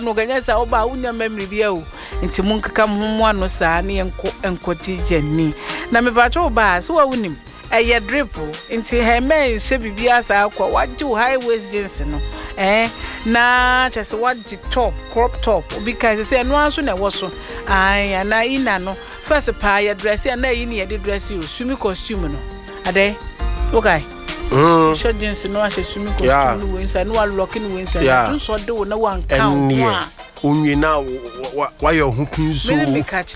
no ganya sa oba unya memory bia o nti munkaka mo ano saa ne enko jeni na me ba cho ba so wa unim eye drip nti he men se bibia saa kwa waju high waist jeans no na chese waji top crop top because say no anso na woso ai na ina no first pa ya dress ya na yi ne ye dress you swimming costume no ade okay short jeans no ashe swimming costume no inside no locking inside you so de wo na wan count onwe na wa yo hukun so me catch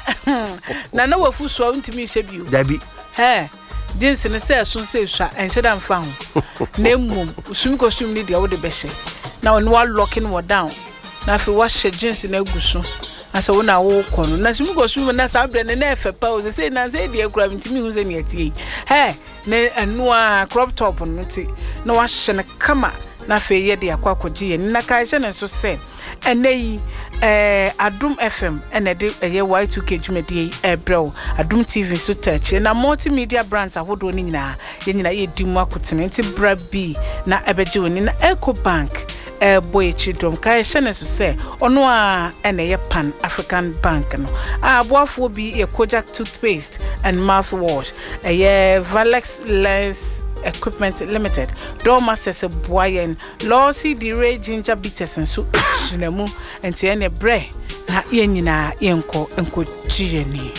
na wafu so ntimi hye bio dabi jeans ne say so say swa enhye da mfa ho na mmom swimming costume ni dia wo de be hye na no wa locking wo down na fi wa hye jeans na aguso asa wo na wo kono na swimming costume na sa bre ne na efepa o say na say dia kura ntimi hu say ne atie ne anu a crop top no ti na wa hye ne kama na fe ye de akwakoji ye na kai hye ne so say enei Adum FM ene de ye Y2K dwumedi ebrew Adum TV so touch na multimedia brands ahodo ni nyina ye dimu akotene nti bra bi na ebeje oni na Ecobank boy chidom kai hye so say ono a ene ye Pan African Bank no aboafo bi ye Kojak toothpaste and mouthwash ye Valex Lens Equipment Limited, Dormasters Boyen, Lossy the Ginger Bitters and so chinemu and tiene bre na yenina yenko chiyeni.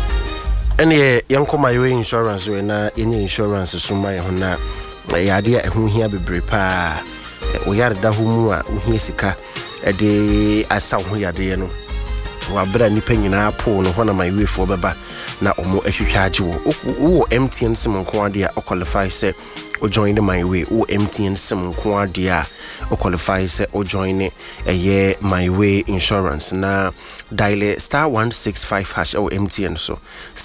Any yanko my way insurance we na any insurance suma hona yadia ehun hia bebre pa o yarda humu a ohia sika de asa ho yade no wa bra nipa nyina po no hona my way for beba na omo ahwehwaage wo MTN sim nko ade a qualify say o join my way wo MTN sim nko ade a o qualify say o join my way insurance na dial *165# o MTN so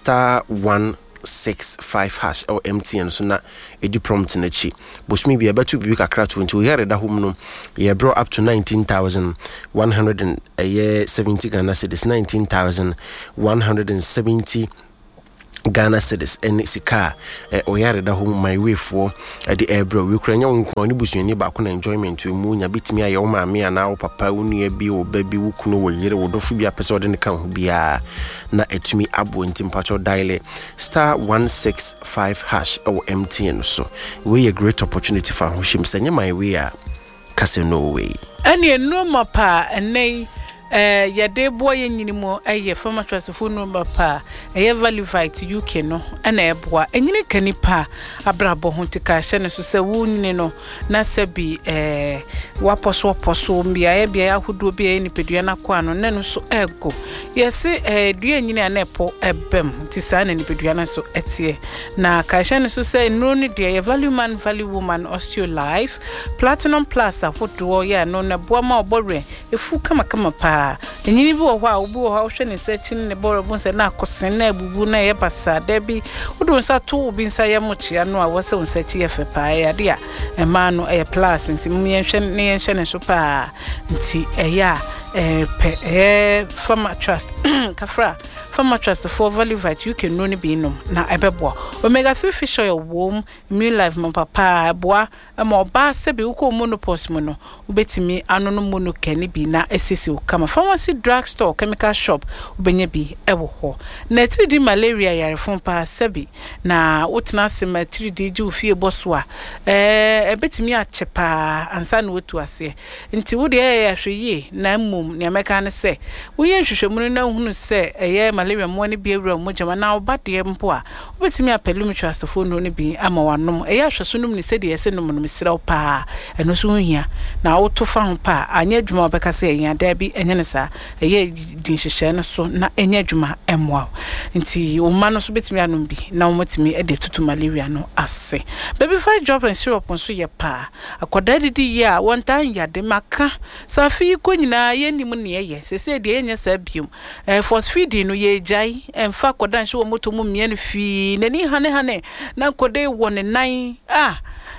*165# or MTN so na edi prompt na chi bosmi bia betu bi kakra to nti o yare da hom no ye bro up to 19,170 Ghana cedis 19,170 Ghana cedis en sika o yare da hom my way for the airbro we kranya won ni busuani ba ko na enjoyment mu nya bitimi aye o ma me ana o papa unu bi o baby wo kuno wo yire wo dofu bia pese ode ne kan ho bia na etumi abo ntimpacho dial *165# or MTN so we a great opportunity for hoshim senya my way a kase no way ani no mapa enei yade boy nyinimo former trust phone number pa value fight UK no ana eboa enyine kanipa abrabo hontika hye ne so se wunni no na sebi waposo mbia bia ahodo bia ni pedua na kwa no ne no so ego yesi dua nyine anepo ebem ti sa na ni pedua na so etie na ka hye ne so se no ni de value man value woman osteo life platinum plus ahodo ya no na boa ma obore efu kama pa enyini bi wo hwa obi wo hwa hwe ne searching ne borobu se na akosen na abubu na ye basa da bi wodo nsa to obi nsa ye mochia no a wose on search ye fe pa ya de a ema no plus nti mienhwe ne so pa nti ya Farmer Trust kafra Farmer Trust for value that you can no ni bi no na ebebo omega 3 fish oil wom immune life mon papa boa ma ba se bi uko monopause mo no ubetimi ano no mono kani bi na esisi kama pharmacy drug store chemical shop ubenya bi ewo ho na 3D malaria yare fon pa sebi na wotena sema 3D ju fie boso a ebetimi achepa ansa no wetu ase nti wo de ya hweye na mum ne ameka ne se wo ye hwehwemu na hunu se malaria mo ne bi ewura mo jama na obade mpo a obetimi apelum trust phone no ne bi ama wanom hwesunum ne se de yese nom no misira pa eno so hia na wo to fa ho pa anya adwuma obeka se enya da bi enye ne sa din hwehwe no so na enya adwuma emwa nti o ma no so betimi anom bi na wo motimi de tutu malaria no ase baby fight drop and syrup so ye pa akoda didi ya won tan ya de maka safi ko nyina ye nim ne ye se de enya sa biom force feeding no ye jai emfa koda nso wo moto mu mie no fi nani hane na kode wo ne nan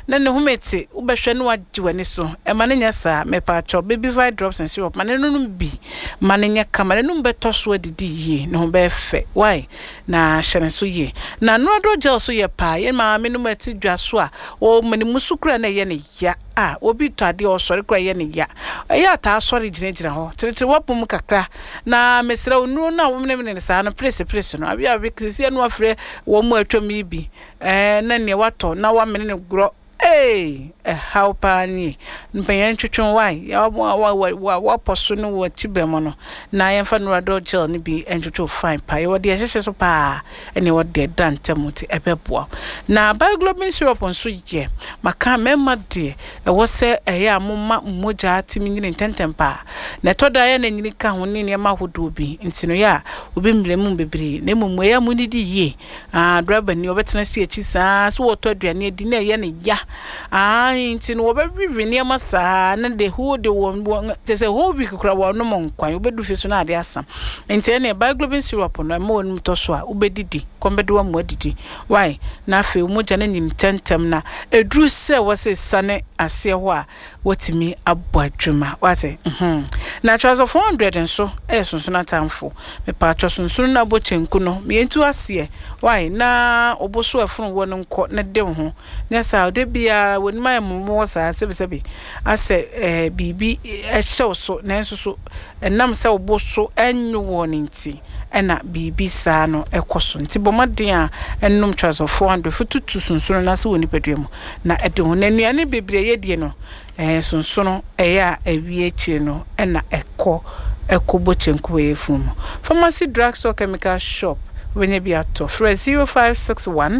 na ne humete ubehwe no wagye wani so e ma ne nya saa me pa cho baby vi drops and syrup ma ne no bi ma ne nya kamare no beto so adidi yie ne ho be fe why na hyene so yie na no do gel so ye pa ye ma me no mati dwa so a o mani musukura na ye ne ya obi tade o sori kura ye ne ya ya ta sori gina ho tire wapum kakra na mesra onu na wo ne saa no press no abi kisi no afre wo mu atwam bi na ne wato na wa mene ne gro how pani mpenyan twetwen why wa poso no wa chibremo no na yemfa no rado gel ni bi entwetwo fine pa ye wode yehye so pa ene wode dantamuti ebeboa na bioglobin syrup onso ye maka mema de wo se eya amoma mmoja atimi nyine ntentempa na toda ya na nyini ka ho ne ne ma hodo bi ntino ya obi mlemu bebre na mumu ya munidi ye driver ni obetena si echi saa so woto aduane adi na ye ne ya ntino obebibi ne ma saa na de hold the one they say whole week kura wo no monkwan obedu fi so na ade asam ntino ne bioglobin syrup no ma wonu to so a obedidi kombedo wa mu adidi why na afi umoja na nyim tentem na edru se wo se sane ase ho a wotimi abodwuma wate na choice of 400 nso sunsun na tamfo me pa chosunsun na bochenku no me entu ase why na oboso afun wo no nko na de ho na sa de bia woni mai momo sa sebesebi ase bibi ehyew so na enso so enam se oboso enyu wo nti ena bibi sa no ekoso nti bomaden a enum choice of 400 fututu sunsun na se woni pedwem na ede ho na nuane bebre yedie no sunsun eya ewie chi no ena eko bochenku efum pharmacy drug store chemical shop when you be at 0561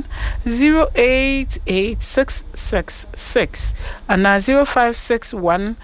088666 and 0561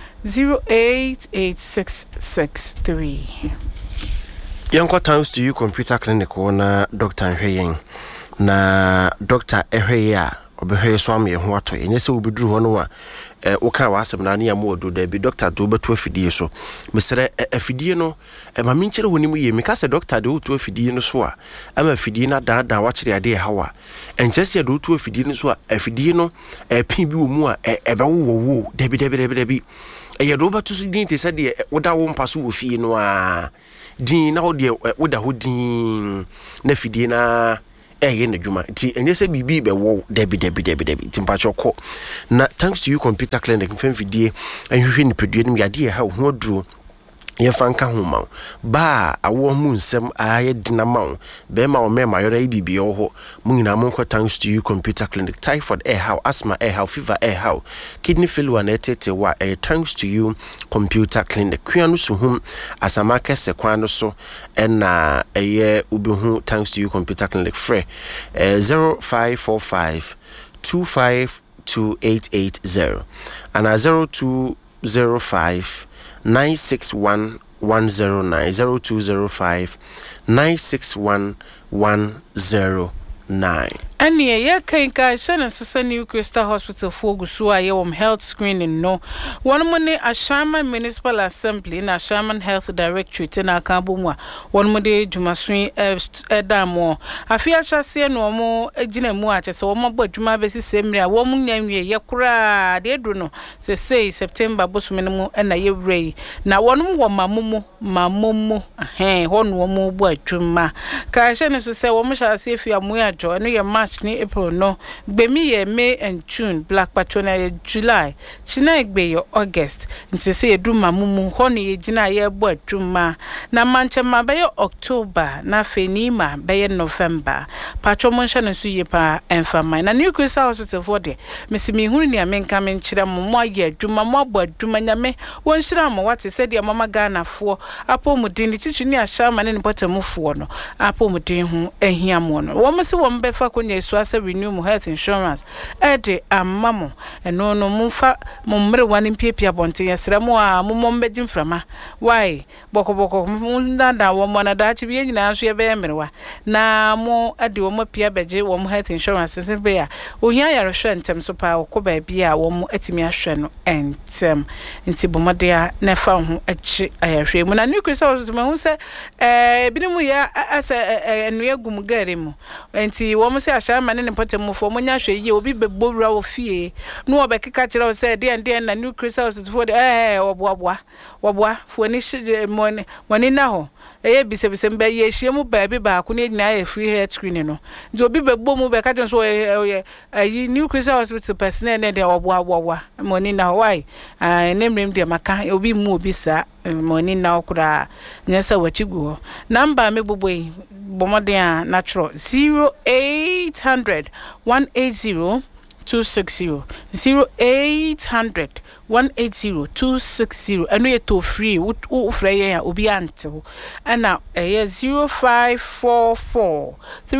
088663. Yanko thanks to you computer clinic na Dr. Nhweyen na Dr. Ehweya obehwe so am ye ho ato enye se obeduru ho no a woka wasem na ya mo do da bi Dr. do beto afidie so mesere afidie no ma minkyere honim ye meka se Dr. do to afidie no so a ama afidie na da wa kire ade hawa enche se do to afidie no so a afidie no pin bi wo mu a ebewo da bi ye do beto so din te se de woda wo mpaso wo fie no a din na wo de woda ho din na afidie na ye na djuma ti enye se bibi be wo debi ti mpachoko na thanks to you computer clinic mfem fidie anhwehwe ni pedue ni yade ha ho aduro ye fanka ho ma ba awo mu nsem aye dinama be ma o mema yora bibi ho mu nyina mo ko thanks to you computer clinic typhoid how asthma how fever how kidney failure na etete wa thanks to you computer clinic kuanu so hum asama kese kwano so na eye ubehu thanks to you computer clinic free 0545 252880 and 0205 961 109 0205 961 109. Ani ye kan shana sasa New Crystal Hospital fogusu aye health screening no one money Ashaiman Municipal Assembly na Ashaiman Health Directorate na kambu mu one money dwumaso edamo afia chase no mo agina mu a chese wo mabɔ dwuma besi semri a wo mu nyanwie ye kura de edu no say September bosume no mu na ye wrei na wonum wo mamomo hono mo bɔ adwuma ka shana sasa wo mo chase afia mu ajo no ye March ni April no gbemi ye May and June Black Patrona ye July china egbe ye August nti se edu mamumu ho ne ye gina ye bo adwuma na manchema be ye October na fenima be ye November patro mo hye no so ye pa enfama na New Crystal Hospital for de mesimi hunu ni amenka menkyira mo ye adwuma mo abo adwuma nyame won hyira mo wate se de mama Ghana fo apomudin titwi ni Ashaiman ne botamufo no apomudin ho ahia mo no wo mse wo mbefa konya so asa renew health insurance ede amamo eno no mumfa mummre wani piepia bonte yesre mo a mummbeji mframa why bokoboko mundanda wo mo na dachi bi nyina so ye be mrewa na mo ade wo mo pia beje wo health insurance se be a ohia yare hwe ntem so pa ko ba bia wo mo atimi ahwe no entem nti bomode a na fa ho achi ayahwe mu na New Crystal so me hu se binimu ya asa enu egum gare mu nti wo mo se chairman ne potem for monya hwe ye obi bebowura wo fie no obekeka kire wo say de na new crystals for the oboa fo ni hye money na ho eye bisebise mba ye hye mu baabi ba ko ne nyina ye free hair screening no nti obi bebbo mu be ka jon so ayi new crystal hospital personnel ne de oboa money na why nemrem de maka obi mu obi sa money na okura nyesa wachigu number me boboi bomoden natural 0800 180 260 0800 180 260 anu ye to free wo frɛ ya obi antew ana 0544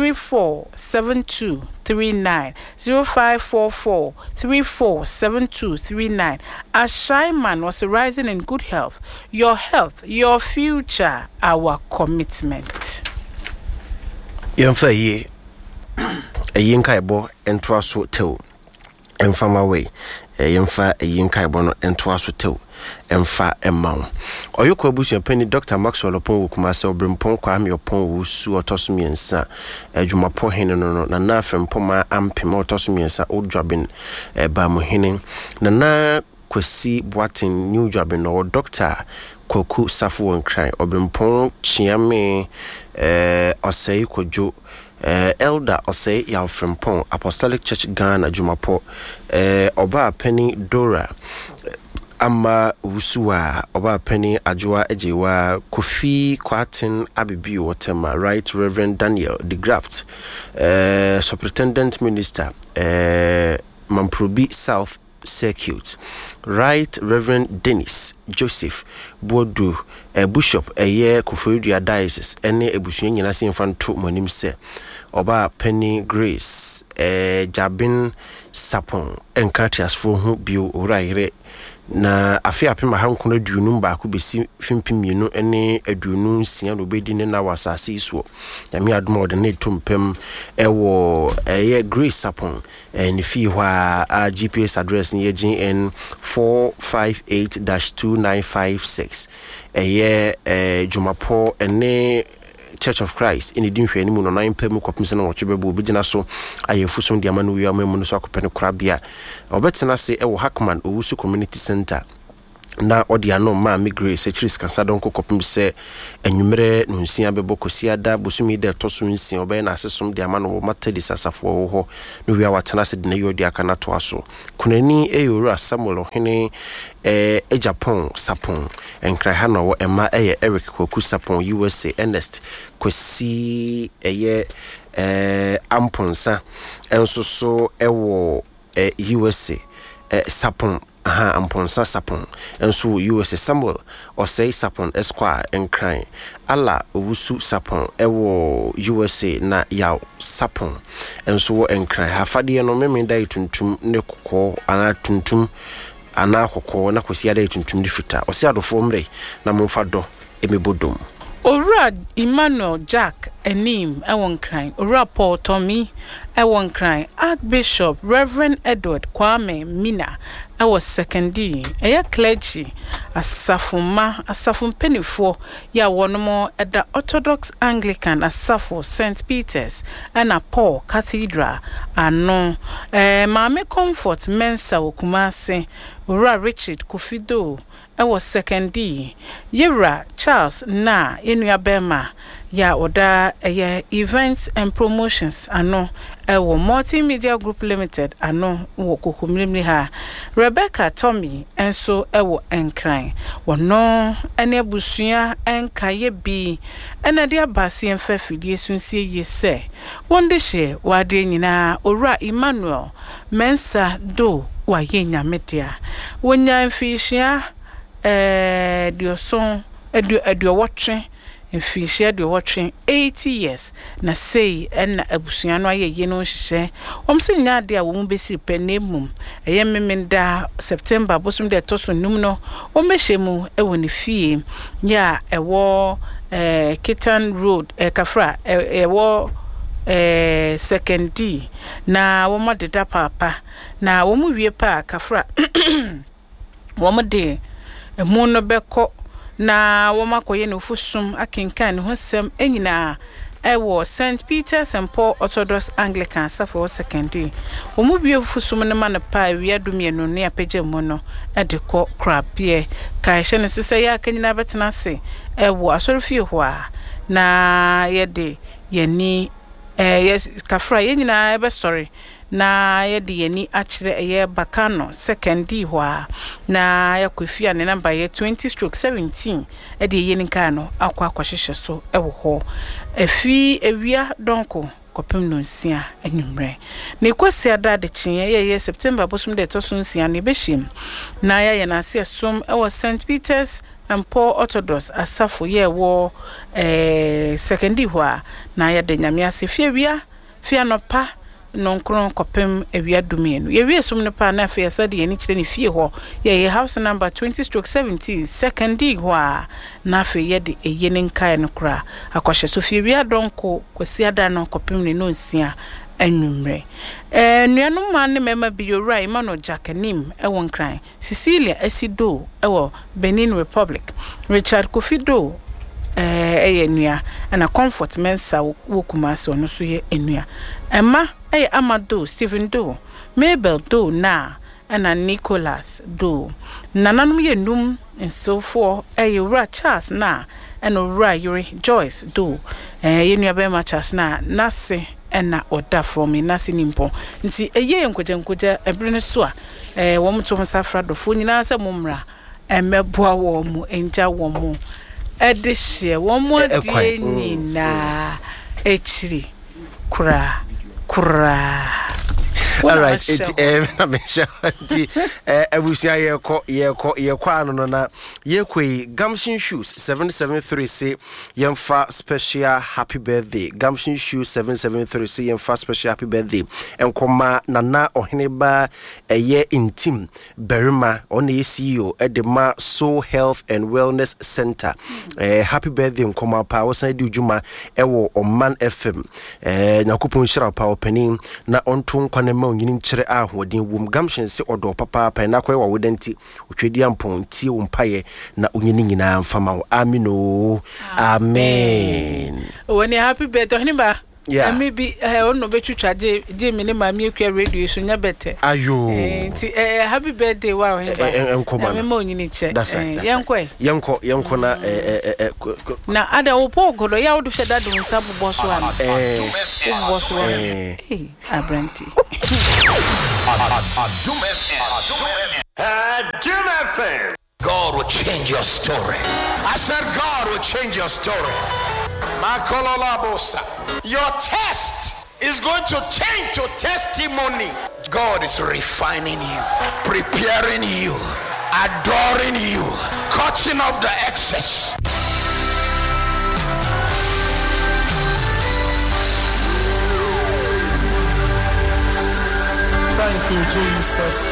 347239 0544 347239 Ashaiman was rising in good health, your future, our commitment. Yemfa ye yinka ebo entwa so tew emfama we yemfa yinka ebo no entwa so tew emfa emaw oyoko abusu pani Dr. Maxwell Opon wukuma se obrempon kwa me opon wusu otosumiensa adwumapo hene no na na afempoma ampem otosumiensa odwaben ba mo hene na kwasi boatin new job no Dr. Koku Safu Wonkran obrempon chiame osei kojo elder osei yalfrempon Apostolic Church Ghana Jumapo oba penny Dora ama usua oba penny ajwa ejewa Kofi Kwatin Abibi Wotema Right Reverend Daniel de Graft Superintendent Minister Mamprobi South Circuit Right Reverend Dennis Joseph Bodu Bishop Koforidua Diocese ene ebusuye nyina se mfanto monim se oba Penny Grace Jabin Sapon enkratias fo hu bio uraire na afi apema hankona duunum ba ko besi fimpimienu ene aduunu nsia no bedi ne na wasase so yami adoma ode ne tompem ewo Grace Sapon ni fi hwa GPS address ni GN 458-2956 Jumapo ene Church of Christ in the dinhwe ni mu no nan pem kwapem na wochebebo obigina so ayefuso ndi amanu wi amemu no so akopene krabia obetena se ewo Hackman Owusu Community Center na odiano ma Grace Chris Kasadon kokopem se enwumere no nsia bebo kosiada bosumi de toso nsia obe na asesom de amanu matedi sasafo ho no wi awatena se de na yodi aka na to aso kunani eyoro Samuel hene Japan Sapon enkra ha no ema Eric Koku Sapon USA Ernest kwesi amponsa enso so ewo USA Sapon amponsa Sapon enso USA Samuel Osei Sapon Esquire enkran ala Owusu Sapon ewo USA na yaw Sapon enso enkran ha fade no memenda ituntum ne kokko ana tuntum ana kokko na kwesiada ituntum difita osiadofo mre na momfado emebodom Ora Emmanuel Jack Enim ewon crying Ora Paul Tommy ewon crying Archbishop Reverend Edward Kwame Mina was secondary clergy asafum penifo ya wonomo at the Orthodox Anglican asafo St. Peter's and a Paul Cathedral ano Mame Comfort Mensa Wokumase Ora Richard Kufido was secondary Yera Charles na Yenua Bema ya oda events and promotions ano ewo multimedia group limited ano wo kokomrimli ha Rebecca Tommy enso ewo enkran wono ene abusua enkaye bi ene de abasi enfafidie sunsie yese wonde hye wade nyina Owura Emmanuel Mensa do wa yenya media wonya mfishia dioson edu watching if you share the watching 80 years na say na abusua no aye no hye omse nya de a wo besi penemum memenda September bosum de toso num no omehemu ewo ne fie ya ewo Kitan Road Kafra ewo second D na wo modeda papa na wo mu wie pa Kafra wo mo de emu no beko na woma koye no fusum akenkan ho sem enyina ewo St Peter's and Paul Orthodox Anglican Safo secondary omu biefusum ne man pa wi adumienu ne apagye mu no e de kɔ krapie ka hye ne sese ya kanyina betena se ewo asorofie ho a na ye de yeni yes kafra ye nyina ebe sorry na ye de yeni akire ye bakano secondary ho a na yakofia ne number ye 20/17 e de yeni kan no akwa akwahye so ewo ho efi ewia donko kopem no nsia anwumre na ekosi ada de kyen ye September bosum de toso nsia ne behim na ya na ase som ewo St Peter's and Paul Orthodox asafo ye wo secondary ho a na ya de nyame ase fie wia fie no pa nonkron kopem ewia dumienu ye wie som ne pa na fie sa de yeni kire ne fie ho ye house number 20/17 secondary ho a na fie ye de eyeni nkae no kra akwahye so fie wia donko kwasi ada no kopem ne no nsia anwumre nuanu ma ne mema biyora imano jakanim ewo nkran Cecilia Asido ewo Benin Republic Richard Kofido enua na comfort mensa wokuma so no so ye enua Emma Amado Stephen Do Mabel Do na Nicholas Do nananum ye num and for Ura Charles na Ura Yuri Joyce Do enua be ma Charles na nase ena oda for me nase nimpo nti eye nkoja ebrene so a wo mto msafra do fo nyina se momra emeboa wo mu enja wo mu edihye wo mu die nyina echiri kura all right na me shanti abusia ye kwa ano na ye kwei Gamshin Shoes 773 say yemfa special happy birthday Gamshin Shoes 773 say yemfa special happy birthday enkoma nana oheneba eye intim berima on the CEO edema Soul Health and Wellness Center happy birthday enkoma pa wosan di ujuma ewo Oman FM nyakopon shira pa opening na onto nkwane ma onyini nkyere ahoden wom Gamshin se odo papa pa na kwa wo denti otwedi ampon tie wo mpaye na onyini nyina mfama wo amino amen woni happy birthday honeyba yeah maybe ono betwitwa je me ne mami ekwa radio so nya bete ayo nti happy birthday wa honeyba enkoma me ma onyini che yenko na ada wo pogodo ya wo do hweda do nsabu boso an boso abranti Adum FM. God will change your story. I said God will change your story. Your test is going to change to testimony. God is refining you, preparing you, adoring you, cutting off the excess. Thank you, Jesus.